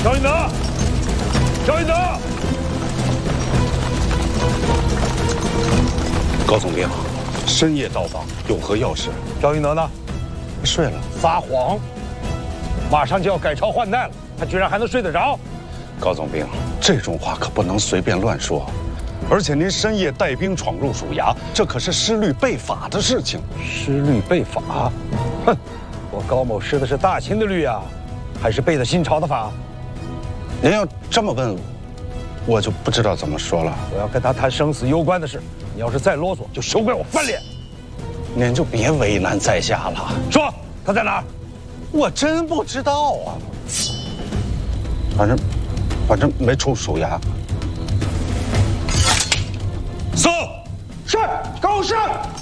赵云德，赵云德， 高总兵，深夜到访，有何要事？ 赵云德呢？ 睡了。 撒谎！马上就要改朝换代了，他居然还能睡得着？ 高总兵，这种话可不能随便乱说。而且您深夜带兵闯入署衙，这可是失律背法的事情。 失律背法？哼，我高某失的是大清的律啊，还是背的新朝的法？ 您要这么问，我就不知道怎么说了。 我要跟他谈生死攸关的事，你要是再啰嗦，就休怪我翻脸。 您就别为难在下了。 说他在哪儿？ 我真不知道啊。反正没出署衙。 搜， 是，高士。